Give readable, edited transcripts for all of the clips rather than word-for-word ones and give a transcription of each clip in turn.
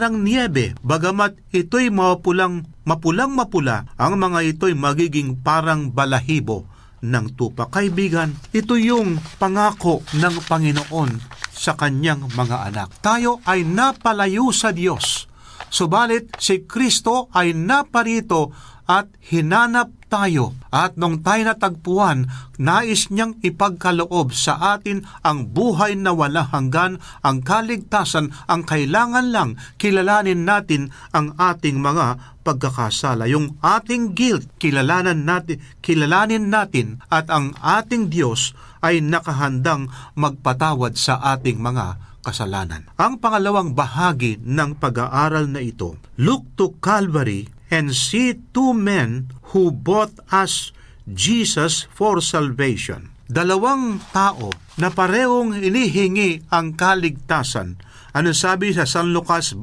parang niebe, bagamat ito'y mapulang-mapula, ang mga ito'y magiging parang balahibo ng tupa. Kaibigan, ito yung pangako ng Panginoon sa kanyang mga anak. Tayo ay napalayo sa Diyos, subalit si Kristo ay naparito at hinanap tayo. At nung tayo natagpuan, nais niyang ipagkaloob sa atin ang buhay na walang hanggan, ang kaligtasan. Ang kailangan lang, kilalanin natin ang ating mga pagkakasala. Yung ating guilt, kilalanin natin at ang ating Diyos ay nakahandang magpatawad sa ating mga kasalanan. Ang pangalawang bahagi ng pag-aaral na ito, look to Calvary and see two men who bought us Jesus for salvation. Dalawang tao na parehong inihingi ang kaligtasan. Ano sabi sa San Lucas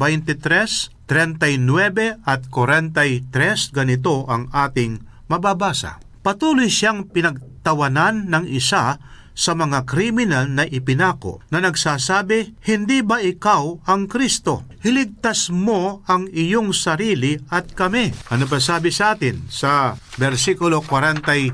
23:39 at 43? Ganito ang ating mababasa. Patuloy siyang pinagtawanan ng isa sa mga kriminal na ipinako na nagsasabi, hindi ba ikaw ang Kristo? Hiligtas mo ang iyong sarili at kami. Ano pa sabi sa atin sa versikulo 42?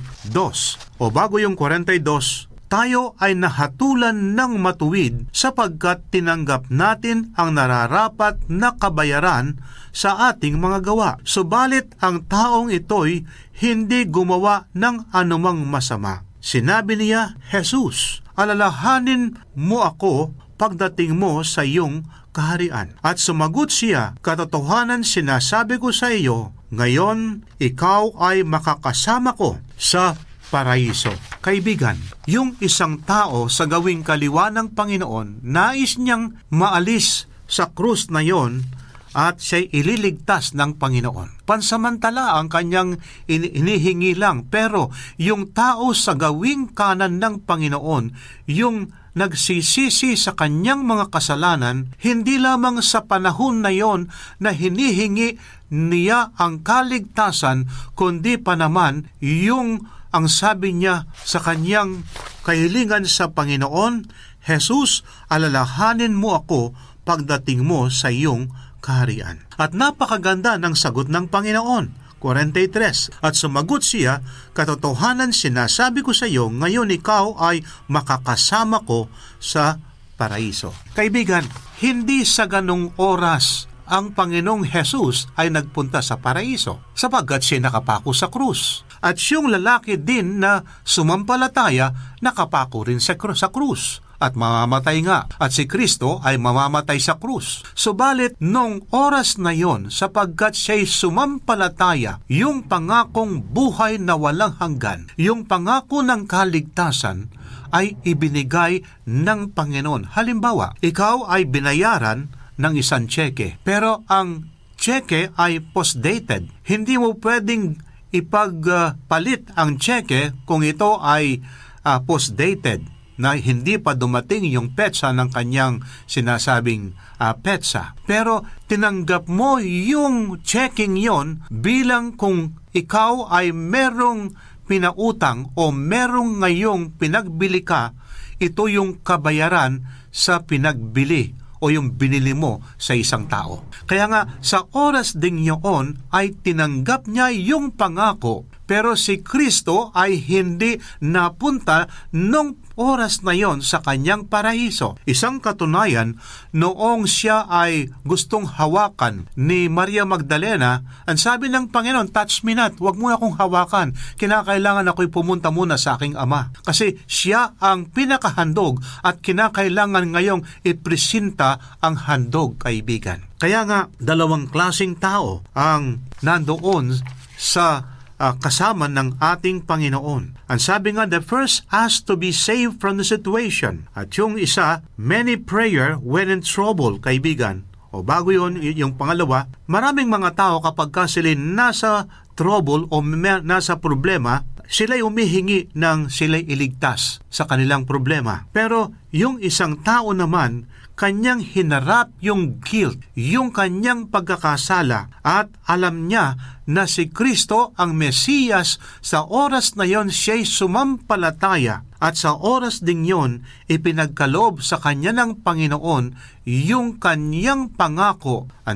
O bago yung 42, tayo ay nahatulan ng matuwid sapagkat tinanggap natin ang nararapat na kabayaran sa ating mga gawa. Subalit ang taong ito'y hindi gumawa ng anumang masama. Sinabi niya, Jesus, alalahanin mo ako pagdating mo sa iyong kaharian. At sumagot siya, katotohanan sinasabi ko sa iyo, ngayon ikaw ay makakasama ko sa paraiso. Kaibigan, yung isang tao sa gawing kaliwa ng Panginoon, nais niyang maalis sa krus na yon at siya'y ililigtas ng Panginoon. Pansamantala ang kanyang inihingi lang, pero yung tao sa gawing kanan ng Panginoon, yung nagsisisi sa kanyang mga kasalanan, hindi lamang sa panahon na yon na hinihingi niya ang kaligtasan, kundi pa naman yung ang sabi niya sa kanyang kahilingan sa Panginoon, Jesus, alalahanin mo ako pagdating mo sa iyong kaharian. At napakaganda ng sagot ng Panginoon. 43. At sumagot siya, katotohanan sinasabi ko sa iyo, ngayon ikaw ay makakasama ko sa paraiso. Kaibigan, hindi sa ganong oras ang Panginoong Jesus ay nagpunta sa paraiso, sapagkat siya nakapako sa krus. At siyang lalaki din na sumampalataya, nakapako rin sa krus. At mamamatay nga, at si Kristo ay mamamatay sa krus. Subalit, nung oras na yon, sapagkat siya'y sumampalataya, yung pangakong buhay na walang hanggan, yung pangako ng kaligtasan, ay ibinigay ng Panginoon. Halimbawa, ikaw ay binayaran ng isang tseke, pero ang tseke ay post-dated. Hindi mo pwedeng ipagpalit ang tseke kung ito ay post-dated, na hindi pa dumating yung petsa ng kanyang sinasabing petsa. Pero tinanggap mo yung checking yon bilang kung ikaw ay merong pinautang o merong ngayong pinagbili ka, ito yung kabayaran sa pinagbili o yung binili mo sa isang tao. Kaya nga, sa oras ding yun ay tinanggap niya yung pangako, pero si Kristo ay hindi napunta nung oras na yon sa kanyang paraiso. Isang katunayan, noong siya ay gustong hawakan ni Maria Magdalena, ang sabi ng Panginoon, touch me not, huwag mo akong hawakan, kinakailangan ako'y pumunta muna sa aking ama. Kasi siya ang pinakahandog at kinakailangan ngayong ipresenta ang handog, kaibigan. Kaya nga, dalawang klaseng tao ang nandoon sa kasama ng ating Panginoon. Ang sabi nga, the first asked to be saved from the situation. At yung isa, many prayer when in trouble, kaibigan. O bago yun, yung pangalawa, maraming mga tao kapag sila nasa trouble o nasa problema, sila'y humihingi ng sila'y iligtas sa kanilang problema. Pero yung isang tao naman, kanyang hinarap yung guilt, yung kanyang pagkakasala, at alam niya na si Kristo ang Mesiyas. Sa oras na yon siya'y sumampalataya, at sa oras ding yon ipinagkaloob sa kanya ng Panginoon yung kanyang pangako.